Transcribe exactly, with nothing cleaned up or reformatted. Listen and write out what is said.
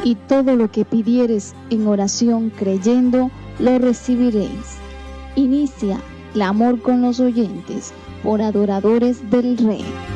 y todo lo que pidiereis en oración creyendo, lo recibiréis. Inicia Clamor con los oyentes por Adoradores del Rey.